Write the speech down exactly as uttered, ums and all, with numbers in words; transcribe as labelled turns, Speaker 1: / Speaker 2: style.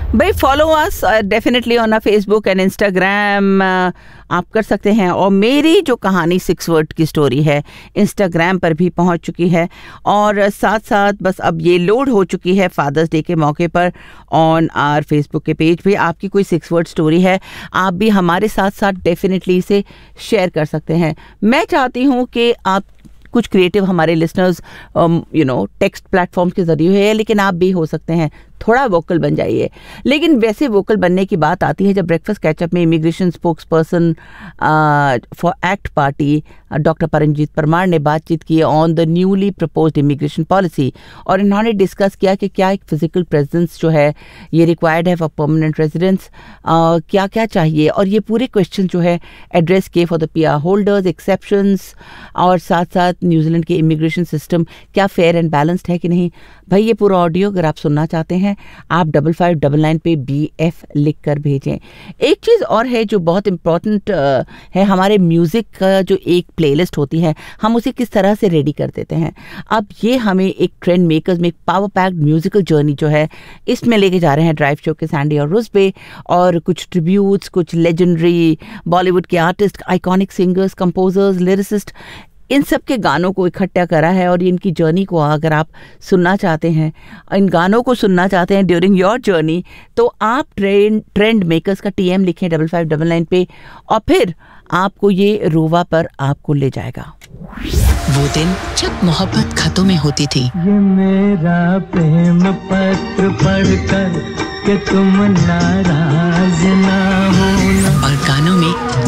Speaker 1: भाई follow us definitely on a Facebook and Instagram आप कर सकते हैं। और मेरी जो कहानी सिक्स वर्ड की स्टोरी है इंस्टाग्राम पर भी पहुंच चुकी है, और साथ साथ बस अब ये लोड हो चुकी है फादर्स डे के मौके पर ऑन आवर फेसबुक के पेज पे। आपकी कोई सिक्स वर्ड स्टोरी है, आप भी हमारे साथ साथ डेफिनेटली इसे शेयर कर सकते हैं। मैं चाहती हूँ कि आप कुछ क्रिएटिव हमारे listeners you know text platforms के जरिए है, लेकिन आप भी हो सकते हैं थोड़ा वोकल बन जाइए। लेकिन वैसे वोकल बनने की बात आती है जब ब्रेकफास्ट कैचअप में immigration spokes person for act party doctor Paramjit Parmar ने बातचीत की on the newly proposed immigration policy, और इन्होंने डिस्कस किया कि क्या एक फिजिकल प्रेजेंस जो है ये रिक्वायर्ड है फॉर परमानेंट रेजिडेंट्स, क्या क्या चाहिए, और ये पूरे क्वेश्चन जो है एड्रेस किए for the P R holders, exceptions, और साथ साथ न्यूजीलैंड के इमिग्रेशन सिस्टम क्या फेयर एंड बैलेंस्ड है कि नहीं। भाई ये पूरा ऑडियो अगर आप सुनना चाहते हैं आप डबल फाइव डबल नाइन पे बी एफ लिख कर भेजें। एक चीज़ और है जो बहुत इम्पॉर्टेंट है, हमारे म्यूज़िक का जो एक प्लेलिस्ट होती है हम उसे किस तरह से रेडी कर देते हैं। अब ये हमें एक ट्रेंड मेकर्स में एक पावर पैक्ड म्यूजिकल जर्नी जो है इसमें लेके जा रहे हैं ड्राइव शो के सैंडी और रुस पे, और कुछ ट्रिब्यूट्स, कुछ लेजेंडरी बॉलीवुड के artist, iconic singers, composers, lyricist, इन सब के गानों को इकट्ठा करा है। और इनकी जर्नी को अगर आप सुनना चाहते हैं, इन गानों को सुनना चाहते हैं ड्यूरिंग योर जर्नी, तो आप ट्रेंड ट्रेंड मेकर्स का टीएम लिखें डबल फाइव डबल नाइन पे, और फिर आपको ये रोवा पर आपको ले जाएगा।
Speaker 2: वो दिन जब मोहब्बत खतों में होती थी।
Speaker 3: ये मेरा प्रेम पत्र पढ़कर के तुम नाराज